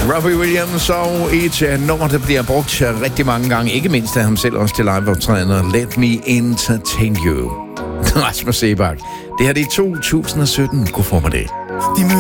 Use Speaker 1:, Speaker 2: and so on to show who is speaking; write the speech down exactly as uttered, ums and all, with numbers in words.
Speaker 1: Robbie Williams og et nummer, der bliver brugt rigtig mange gange. Ikke mindst af ham selv også til liveoptrædener. Let Me Entertain You. Rasmus Seebach. Det her det er to tusind og sytten. God formiddag.